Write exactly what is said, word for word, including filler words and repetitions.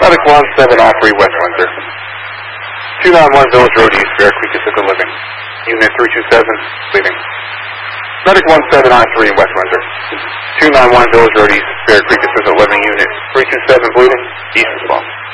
Medic one seven oh three West Windsor. two nine one Village Road East, Bear Creek Assisted Living. Unit three two seven, bleeding. Medic one seven oh three West Windsor. two nine one Village Road East, Bear Creek Assisted Living. Unit three two seven, bleeding. East response.